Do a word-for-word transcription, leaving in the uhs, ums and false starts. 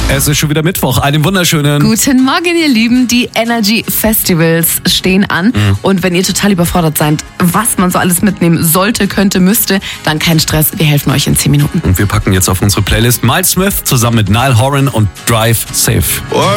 Es ist schon wieder Mittwoch. Einen wunderschönen Guten Morgen, ihr Lieben. Die Energy Festivals stehen an. Mhm. Und wenn ihr total überfordert seid, was man so alles mitnehmen sollte, könnte, müsste, dann kein Stress. Wir helfen euch in zehn Minuten. Und wir packen jetzt auf unsere Playlist Miles Smith zusammen mit Niall Horan und Drive Safe.